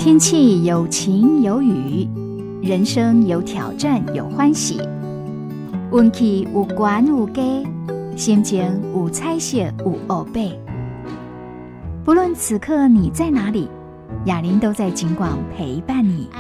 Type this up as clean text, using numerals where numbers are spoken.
天气有晴有雨，人生有挑战有欢喜。运气有悬有低，心情有彩色有乌白。不论此刻你在哪里，雅琳都在警广陪伴你。